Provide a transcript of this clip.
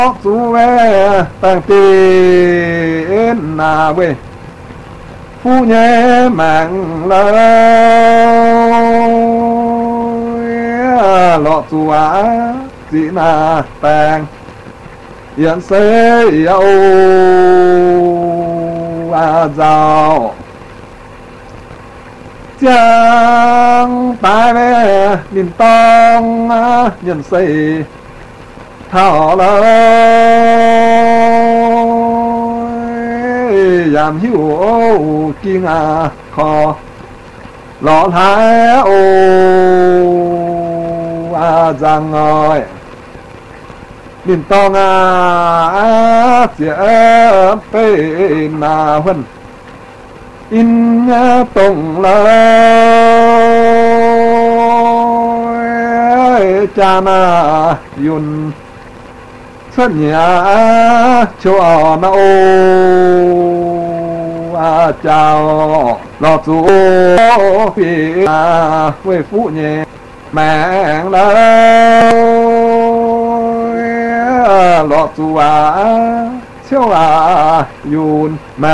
chú về tàng tiền na về phu nhé mạng lời lọ chú á chỉ na tàng hiện sẽ yêu giàu chẳng tại về miền tông nhân xây thảo lời giảm hiu kinh khó lọ thái rằng ơi miền tông sẽ phê mà vân in tông lời cha na yun sân nhà cho na chào lọ chú phi quê phụ nhẹ mẹ lời lọ chú siêu yun mẹ